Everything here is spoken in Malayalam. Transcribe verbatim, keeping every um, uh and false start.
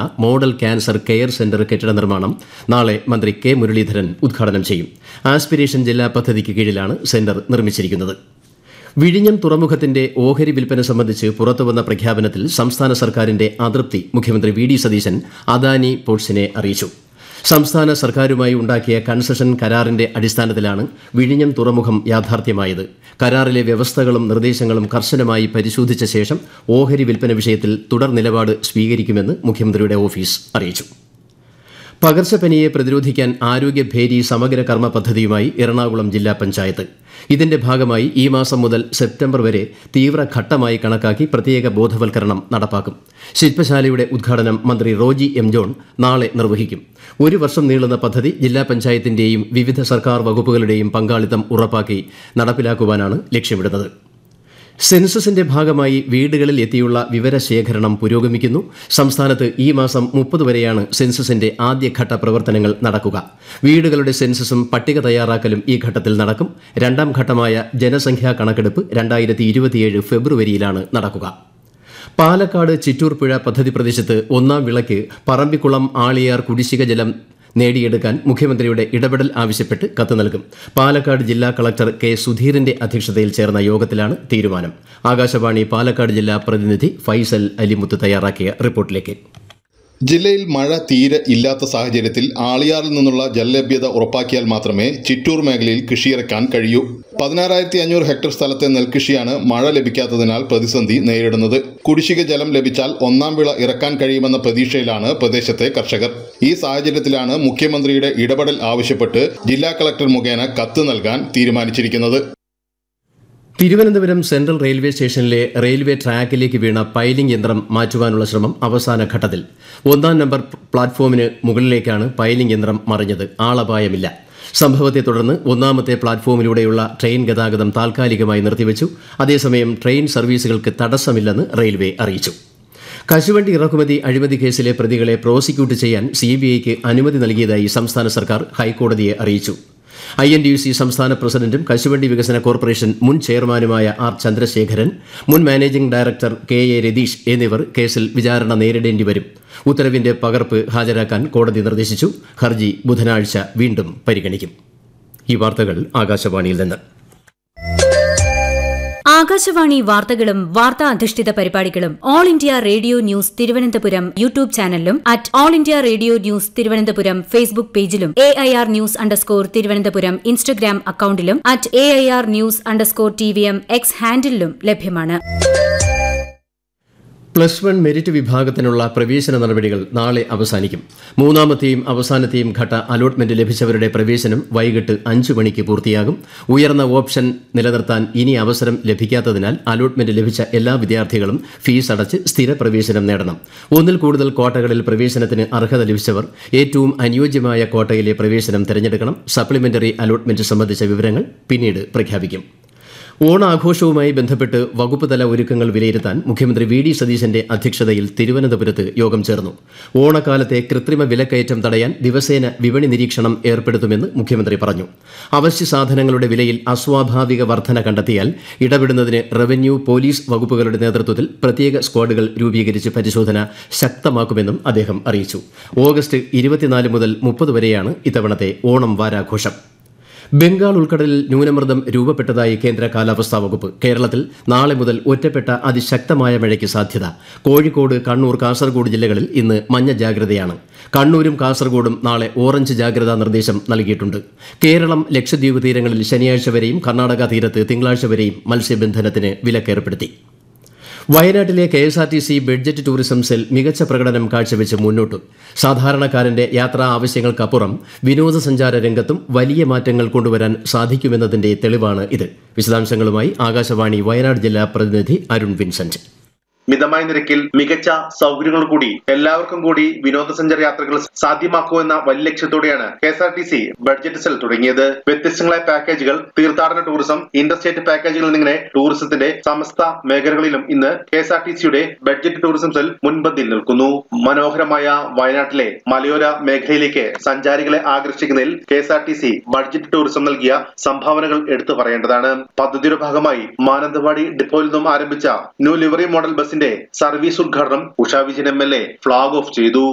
മോഡൽ ക്യാൻസർ കെയർ സെന്റർ കെട്ടിട നിർമ്മാണം നാളെ മന്ത്രി കെ മുരളീധരൻ ഉദ്ഘാടനം ചെയ്യും. ആസ്പിരേഷൻ ജില്ലാ പദ്ധതിക്ക് കീഴിലാണ് സെന്റർ നിർമ്മിച്ചിരിക്കുന്നത്. വിഴിഞ്ഞം തുറമുഖത്തിന്റെ ഓഹരി വിൽപ്പന സംബന്ധിച്ച് പുറത്തുവന്ന പ്രഖ്യാപനത്തിൽ സംസ്ഥാന സർക്കാരിന്റെ അതൃപ്തി മുഖ്യമന്ത്രി വി ഡി സതീശൻ അദാനി പോർട്സിനെ അറിയിച്ചു. സംസ്ഥാന സർക്കാരുമായി ഉണ്ടാക്കിയ കൺസഷൻ കരാറിന്റെ അടിസ്ഥാനത്തിലാണ് വിഴിഞ്ഞം തുറമുഖം യാഥാർത്ഥ്യമായത്. കരാറിലെ വ്യവസ്ഥകളും നിർദ്ദേശങ്ങളും കർശനമായി പരിശോധിച്ച ശേഷം ഓഹരി വിൽപ്പന വിഷയത്തിൽ തുടർ നിലപാട് സ്വീകരിക്കുമെന്ന് മുഖ്യമന്ത്രിയുടെ ഓഫീസ് അറിയിച്ചു. പകർച്ചപ്പനിയെ പ്രതിരോധിക്കാൻ ആരോഗ്യഭേരി സമഗ്ര കർമ്മ പദ്ധതിയുമായി എറണാകുളം ജില്ലാ പഞ്ചായത്ത്. ഇതിന്റെ ഭാഗമായി ഈ മാസം മുതൽ സെപ്റ്റംബർ വരെ തീവ്രഘട്ടമായി കണക്കാക്കി പ്രത്യേക ബോധവൽക്കരണം നടപ്പാക്കും. ശില്പശാലയുടെ ഉദ്ഘാടനം മന്ത്രി റോജി എം ജോൺ നാളെ നിർവഹിക്കും. ഒരു വർഷം നീളുന്ന പദ്ധതി ജില്ലാ പഞ്ചായത്തിന്റെയും വിവിധ സർക്കാർ വകുപ്പുകളുടെയും പങ്കാളിത്തം ഉറപ്പാക്കി നടപ്പിലാക്കുവാനാണ് ലക്ഷ്യമിടുന്നത്. സെൻസസിന്റെ ഭാഗമായി വീടുകളിൽ എത്തിയുള്ള വിവരശേഖരണം പുരോഗമിക്കുന്നു. സംസ്ഥാനത്ത് ഈ മാസം മുപ്പത് വരെയാണ് സെൻസസിന്റെ ആദ്യഘട്ട പ്രവർത്തനങ്ങൾ നടക്കുക. വീടുകളുടെ സെൻസസും പട്ടിക തയ്യാറാക്കലും ഈ ഘട്ടത്തിൽ നടക്കും. രണ്ടാം ഘട്ടമായ ജനസംഖ്യാ കണക്കെടുപ്പ് രണ്ടായിരത്തി ഇരുപത്തിയേഴ് ഫെബ്രുവരിയിലാണ് നടക്കുക. പാലക്കാട് ചിറ്റൂർ പുഴ പദ്ധതി പ്രദേശത്ത് ഒന്നാം വിളയ്ക്ക് പറമ്പിക്കുളം ആളിയാർ കുടിശ്ശിക ജലം നേടിയെടുക്കാൻ മുഖ്യമന്ത്രിയുടെ ഇടപെടൽ ആവശ്യപ്പെട്ട് കത്ത് നൽകും. പാലക്കാട് ജില്ലാ കളക്ടർ കെ സുധീറിന്റെ അധ്യക്ഷതയിൽ ചേർന്ന യോഗത്തിലാണ് തീരുമാനം. ആകാശവാണി പാലക്കാട് ജില്ലാ പ്രതിനിധി ഫൈസൽ അലിമുത്ത് തയ്യാറാക്കിയ റിപ്പോർട്ടിലേക്ക്. ജില്ലയിൽ മഴ തീരെ ഇല്ലാത്ത സാഹചര്യത്തിൽ ആളിയാറിൽ നിന്നുള്ള ജലലഭ്യത ഉറപ്പാക്കിയാൽ മാത്രമേ ചിറ്റൂർ മേഖലയിൽ കൃഷിയിറക്കാൻ കഴിയൂ. പതിനാറായിരത്തി അഞ്ഞൂറ് ഹെക്ടർ സ്ഥലത്തെ നെൽകൃഷിയാണ് മഴ ലഭിക്കാത്തതിനാൽ പ്രതിസന്ധി നേരിടുന്നത്. കുടിശ്ശിക ജലം ലഭിച്ചാൽ ഒന്നാം വിള ഇറക്കാൻ കഴിയുമെന്ന പ്രതീക്ഷയിലാണ് പ്രദേശത്തെ കർഷകർ. ഈ സാഹചര്യത്തിലാണ് മുഖ്യമന്ത്രിയുടെ ഇടപെടൽ ആവശ്യപ്പെട്ട് ജില്ലാ കളക്ടർ മുഖേന കത്ത് നൽകാൻ തീരുമാനിച്ചിരിക്കുന്നത്. തിരുവനന്തപുരം സെൻട്രൽ റെയിൽവേ സ്റ്റേഷനിലെ റെയിൽവേ ട്രാക്കിലേക്ക് വീണ പൈലിംഗ് യന്ത്രം മാറ്റുവാനുള്ള ശ്രമം അവസാന ഘട്ടത്തിൽ. ഒന്നാം നമ്പർ പ്ലാറ്റ്ഫോമിന് മുകളിലേക്കാണ് പൈലിംഗ് യന്ത്രം മറിഞ്ഞത്. ആളപായമില്ല. സംഭവത്തെ തുടർന്ന് ഒന്നാമത്തെ പ്ലാറ്റ്ഫോമിലൂടെയുള്ള ട്രെയിൻ ഗതാഗതം താൽക്കാലികമായി നിർത്തിവച്ചു. അതേസമയം ട്രെയിൻ സർവീസുകൾക്ക് തടസ്സമില്ലെന്ന് റെയിൽവേ അറിയിച്ചു. കശുവണ്ടി ഇറക്കുമതി അഴിമതി കേസിലെ പ്രതികളെ പ്രോസിക്യൂട്ട് ചെയ്യാൻ സിബിഐക്ക് അനുമതി നൽകിയതായി സംസ്ഥാന സർക്കാർ ഹൈക്കോടതിയെ അറിയിച്ചു. I N D U C സംസ്ഥാന പ്രസിഡന്റും കശുവണ്ടി വികസന കോർപ്പറേഷൻ മുൻ ചെയർമാനുമായ ആർ ചന്ദ്രശേഖരൻ, മുൻ managing director K A Ratheesh എന്നിവർ കേസിൽ വിചാരണ നേരിടേണ്ടി വരും. ഉത്തരവിന്റെ പകർപ്പ് ഹാജരാക്കാൻ കോടതി നിർദ്ദേശിച്ചു. ഹർജി ബുധനാഴ്ച വീണ്ടും പരിഗണിക്കും. ഈ വാർത്തകൾ ആകാശവാണിയിൽ നിന്ന്. ആകാശവാണി വാർത്തകളും വാർത്താ അധിഷ്ഠിത പരിപാടികളും all India radio news Thiruvananthapuram YouTube ചാനലിലും at all India radio news Thiruvananthapuram Facebook പേജിലും A I R news underscore Thiruvananthapuram Instagram അക്കൌണ്ടിലും at A I R news underscore T V M X ഹാൻഡിലും ലഭ്യമാണ്. പ്ലസ് വൺ മെരിറ്റ് വിഭാഗത്തിനുള്ള പ്രവേശന നടപടികൾ നാളെ അവസാനിക്കും. മൂന്നാമത്തെയും അവസാനത്തെയും ഘട്ട അലോട്ട്മെന്റ് ലഭിച്ചവരുടെ പ്രവേശനം വൈകിട്ട് അഞ്ചു മണിക്ക് പൂർത്തിയാകും. ഉയർന്ന ഓപ്ഷൻ നിലനിർത്താൻ ഇനി അവസരം ലഭിക്കാത്തതിനാൽ അലോട്ട്മെന്റ് ലഭിച്ച എല്ലാ വിദ്യാർത്ഥികളും ഫീസ് അടച്ച് സ്ഥിര പ്രവേശനം നേടണം. ഒന്നിൽ കൂടുതൽ കോട്ടകളിൽ പ്രവേശനത്തിന് അർഹത ലഭിച്ചവർ ഏറ്റവും അനുയോജ്യമായ കോട്ടയിലെ പ്രവേശനം തിരഞ്ഞെടുക്കണം. സപ്ലിമെന്ററി അലോട്ട്മെന്റ് സംബന്ധിച്ച വിവരങ്ങൾ പിന്നീട് പ്രഖ്യാപിക്കും. ഓണാഘോഷവുമായി ബന്ധപ്പെട്ട് വകുപ്പ് തല ഒരുക്കങ്ങൾ വിലയിരുത്താൻ മുഖ്യമന്ത്രി വി ഡി സതീശന്റെ അധ്യക്ഷതയിൽ തിരുവനന്തപുരത്ത് യോഗം ചേർന്നു. ഓണക്കാലത്തെ കൃത്രിമ വിലക്കയറ്റം തടയാൻ ദിവസേന വിപണി നിരീക്ഷണം ഏർപ്പെടുത്തുമെന്ന് മുഖ്യമന്ത്രി പറഞ്ഞു. അവശ്യ സാധനങ്ങളുടെ വിലയിൽ അസ്വാഭാവിക വർധന കണ്ടെത്തിയാൽ ഇടപെടുന്നതിന് റവന്യൂ, പോലീസ് വകുപ്പുകളുടെ നേതൃത്വത്തിൽ പ്രത്യേക സ്ക്വാഡുകൾ രൂപീകരിച്ച് പരിശോധന ശക്തമാക്കുമെന്നും അദ്ദേഹം അറിയിച്ചു. ഓഗസ്റ്റ് ഇരുപത്തിനാല് മുതൽ മുപ്പത് വരെയാണ് ഇത്തവണത്തെ ഓണം വാരാഘോഷം. ബംഗാൾ ഉൾക്കടലിൽ ന്യൂനമർദ്ദം രൂപപ്പെട്ടതായി കേന്ദ്ര കാലാവസ്ഥാ വകുപ്പ്. കേരളത്തിൽ നാളെ മുതൽ ഒറ്റപ്പെട്ട അതിശക്തമായ മഴയ്ക്ക് സാധ്യത. കോഴിക്കോട്, കണ്ണൂർ, കാസർഗോഡ് ജില്ലകളിൽ ഇന്ന് മഞ്ഞ ജാഗ്രതയാണ്. കണ്ണൂരും കാസർഗോഡും നാളെ ഓറഞ്ച് ജാഗ്രതാ നിർദ്ദേശം നൽകിയിട്ടുണ്ട്. കേരളം, ലക്ഷദ്വീപ് തീരങ്ങളിൽ ശനിയാഴ്ച വരെയും കർണാടക തീരത്ത് തിങ്കളാഴ്ച വരെയും മത്സ്യബന്ധനത്തിന് വിലക്കേർപ്പെടുത്തി. വയനാട്ടിലെ K S R T C budget tourism cell മികച്ച പ്രകടനം കാഴ്ചവെച്ച് മുന്നോട്ടു. സാധാരണക്കാരന്റെ യാത്രാ ആവശ്യങ്ങൾക്കപ്പുറം വിനോദസഞ്ചാര രംഗത്തും വലിയ മാറ്റങ്ങൾ കൊണ്ടുവരാൻ സാധിക്കുമെന്നതിന്റെ തെളിവാണ് ഇത്. വിശദാംശങ്ങളുമായി ആകാശവാണി വയനാട് ജില്ലാ പ്രതിനിധി അരുൺ വിൻസെന്റ്. മിതമായ നിരക്കിൽ മികച്ച സൗകര്യങ്ങൾ കൂടി എല്ലാവർക്കും കൂടി വിനോദസഞ്ചാര യാത്രകൾ സാധ്യമാക്കൂ എന്ന വലിയ ലക്ഷ്യത്തോടെയാണ് K S R T C budget cell തുടങ്ങിയത്. വ്യത്യസ്തങ്ങളായ പാക്കേജുകൾ, തീർത്ഥാടന ടൂറിസം, ഇന്റർസ്റ്റേറ്റ് പാക്കേജുകൾ എന്നിങ്ങനെ ടൂറിസത്തിന്റെ സമസ്ത മേഖലകളിലും ഇന്ന് കെ എസ് ആർ ടി സിയുടെ ബഡ്ജറ്റ് ടൂറിസം സെൽ മുൻപന്തിയിൽ നിൽക്കുന്നു. മനോഹരമായ വയനാട്ടിലെ മലയോര മേഖലയിലേക്ക് സഞ്ചാരികളെ ആകർഷിക്കുന്നതിൽ K S R T C budget tourism നൽകിയ സംഭാവനകൾ എടുത്തു പറയേണ്ടതാണ്. പദ്ധതിയുടെ ഭാഗമായി മാനന്തവാടി ഡിപ്പോയിൽ നിന്നും ആരംഭിച്ച new livery model bus service ഉദ്ഘാടനം Usha Vijayan M L A flag off ചെയ്തു.